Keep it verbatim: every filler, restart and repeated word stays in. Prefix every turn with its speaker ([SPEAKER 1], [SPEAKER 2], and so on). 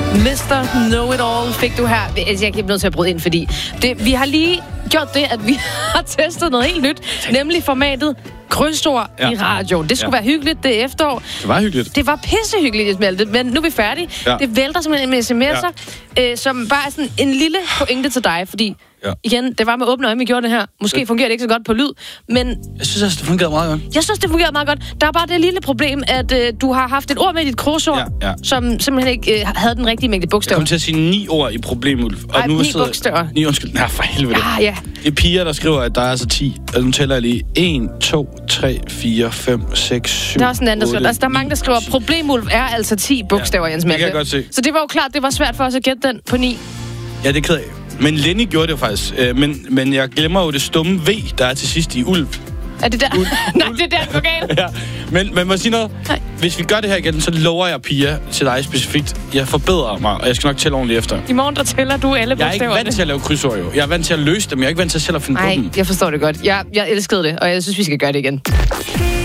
[SPEAKER 1] mister Know-It-All fik du her. Jeg er nødt til at bryde ind, fordi det, vi har lige gjort det, at vi har testet noget helt nyt, nemlig formatet krydsord ja. i radioen. Det skulle ja. være hyggeligt, det efterår.
[SPEAKER 2] Det var hyggeligt.
[SPEAKER 1] Det var pissehyggeligt, Malte, men nu er vi færdige. Ja. Det vælter simpelthen med sms'er, ja. øh, som bare er sådan en lille pointe til dig, fordi ja. igen, det var med åbne øjne, vi gjorde det her. Måske fungerer det ikke så godt på lyd, men...
[SPEAKER 2] Jeg synes også, det fungerede meget godt.
[SPEAKER 1] Jeg synes, det fungerede meget godt. Der er bare det lille problem, at øh, du har haft et ord med i dit krydsord, ja. Ja. som simpelthen ikke øh, havde den rigtige mængde bogstaver.
[SPEAKER 2] Jeg kom til at sige ni ord i Problemulf. Og
[SPEAKER 1] Ej,
[SPEAKER 2] nu
[SPEAKER 1] ni
[SPEAKER 2] sidder...
[SPEAKER 1] bogstaver.
[SPEAKER 2] Ni, undskyld. Nej, for helvede.
[SPEAKER 1] Ah, ja.
[SPEAKER 2] Det er piger, der skriver, at der er altså ti. Altså, nu tæller jeg lige. en, to, tre, fire, fem, seks, syv,
[SPEAKER 1] Der er også en anden, der skriver. Altså, der er mange, der skriver, Problemulf er altså ti bogstaver, ja, Jens Malte.
[SPEAKER 2] Det kan jeg godt se.
[SPEAKER 1] Så det var jo klart, det var svært for os at gætte den på ni.
[SPEAKER 2] Ja, det er ked af. Men Lenny gjorde det jo faktisk. Men, men jeg glemmer jo det stumme V, der er til sidst i ulv.
[SPEAKER 1] Er det der? Nej, det er der, du galt.
[SPEAKER 2] Ja, men, men må jeg sige noget?
[SPEAKER 1] Nej.
[SPEAKER 2] Hvis vi gør det her igen, så lover jeg, Pia, til dig specifikt. Jeg forbedrer mig, og jeg skal nok tælle ordentligt efter.
[SPEAKER 1] I morgen, der tæller du alle bogstaverne.
[SPEAKER 2] Jeg er ikke vant til at lave krydsord, jo. Jeg er vant til at løse dem. Jeg er ikke vant til at selv at finde
[SPEAKER 1] Ej,
[SPEAKER 2] på dem.
[SPEAKER 1] jeg forstår det godt. Jeg, jeg elskede det, og jeg synes, vi skal gøre det igen.